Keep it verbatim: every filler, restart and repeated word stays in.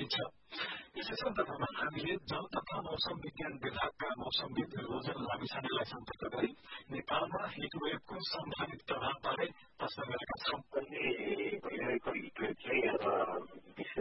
गरिन्छ। यसै सन्दर्भमा हामीले जल तथा मौसम विज्ञान विभागका मौसमविद रोजन लामिछानेलाई सम्पर्क गरी नेपालमा हिट वेभको सम्भावित प्रभावबारे प्रश्न गरेका छौं।